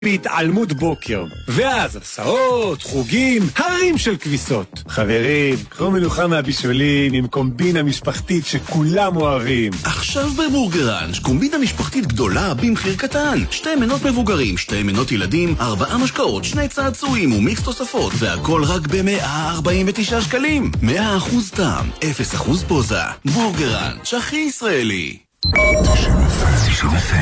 בהתעלמות בוקר, ואז הסעות, חוגים, הרים של כביסות. חברים, קחו מנוחה מהבישולים עם קומבינה משפחתית שכולם אוהבים. עכשיו בבורגראנץ', קומבינה משפחתית גדולה במחיר קטן. 2 מנות מבוגרים, 2 מנות ילדים, 4 משקאות, 2 צעצועים ומיקס תוספות, והכל רק ב-149 שקלים. 100% טעם, 0% פוזה. בורגראנץ', הכי ישראלי.